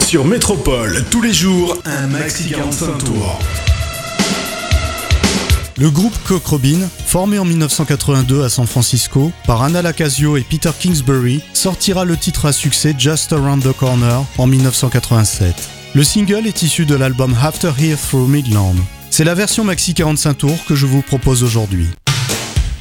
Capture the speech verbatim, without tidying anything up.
Sur Métropole, tous les jours, un maxi quarante-cinq tours. Le groupe Cock Robin, formé en dix-neuf cent quatre-vingt-deux à San Francisco par Anna Lacasio et Peter Kingsbury, sortira le titre à succès Just Around the Corner en dix-neuf cent quatre-vingt-sept. Le single est issu de l'album After Here Through Midland. C'est la version maxi quarante-cinq tours que je vous propose aujourd'hui.